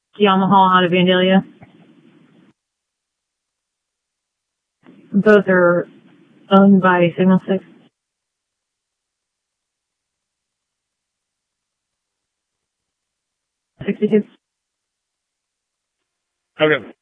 Yamaha out of Vandalia. Both are owned by Signal 6. $62. Okay.